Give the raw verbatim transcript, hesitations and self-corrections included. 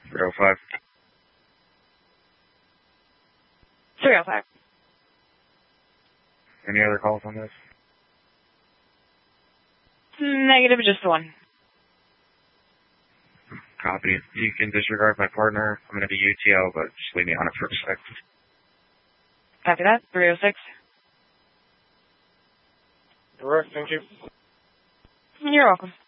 three oh five. three oh five. Any other calls on this? Negative, just the one. Copy. You can disregard my partner. I'm going to be U T O, but just leave me on it for a sec. Copy that. three oh six. Correct, thank you. You're welcome.